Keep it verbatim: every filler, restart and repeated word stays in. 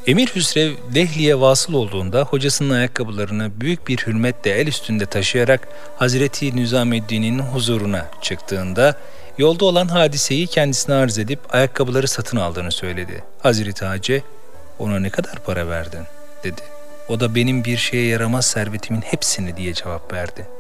Emir Hüsrev Dehli'ye vasıl olduğunda hocasının ayakkabılarını büyük bir hürmetle el üstünde taşıyarak Hazreti Nüzameddin'in huzuruna çıktığında yolda olan hadiseyi kendisine arz edip ayakkabıları satın aldığını söyledi. Hazreti Hacı, "Ona ne kadar para verdin?" dedi. O da "Benim bir şeye yaramaz servetimin hepsini" diye cevap verdi.